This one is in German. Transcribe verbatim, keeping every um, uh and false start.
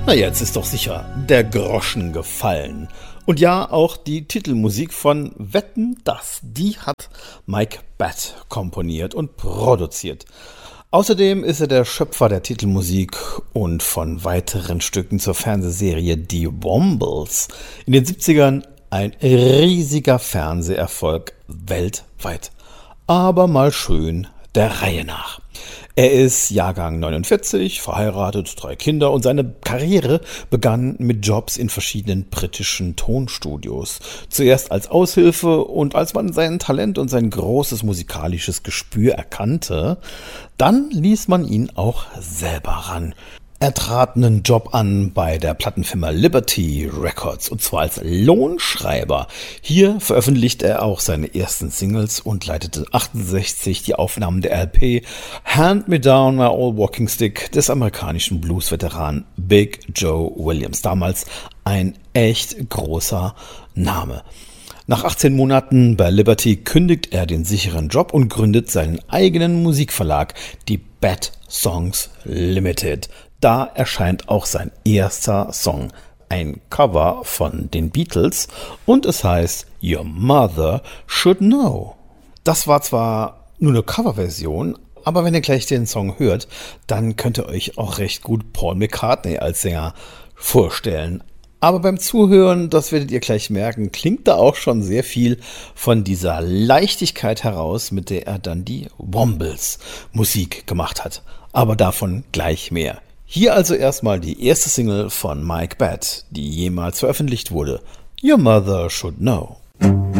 Na, jetzt ist doch sicher der Groschen gefallen. Und ja, auch die Titelmusik von Wetten, dass, die hat Mike Batt komponiert und produziert. Außerdem ist er der Schöpfer der Titelmusik und von weiteren Stücken zur Fernsehserie Die Wombles. In den siebzigern ein riesiger Fernseherfolg weltweit. Aber mal schön der Reihe nach. Er ist Jahrgang neunundvierzig, verheiratet, drei Kinder und seine Karriere begann mit Jobs in verschiedenen britischen Tonstudios. Zuerst als Aushilfe und als man sein Talent und sein großes musikalisches Gespür erkannte, dann ließ man ihn auch selber ran. Er trat einen Job an bei der Plattenfirma Liberty Records und zwar als Lohnschreiber. Hier veröffentlichte er auch seine ersten Singles und leitete achtundsechzig die Aufnahmen der L P Hand Me Down My Old Walking Stick des amerikanischen Blues-Veteranen Big Joe Williams. Damals ein echt großer Name. Nach achtzehn Monaten bei Liberty kündigt er den sicheren Job und gründet seinen eigenen Musikverlag, die Batt Songs Limited. Da erscheint auch sein erster Song, ein Cover von den Beatles und es heißt Your Mother Should Know. Das war zwar nur eine Coverversion, aber wenn ihr gleich den Song hört, dann könnt ihr euch auch recht gut Paul McCartney als Sänger vorstellen. Aber beim Zuhören, das werdet ihr gleich merken, klingt da auch schon sehr viel von dieser Leichtigkeit heraus, mit der er dann die Wombles Musik gemacht hat. Aber davon gleich mehr. Hier also erstmal die erste Single von Mike Batt, die jemals veröffentlicht wurde. Your Mother Should Know.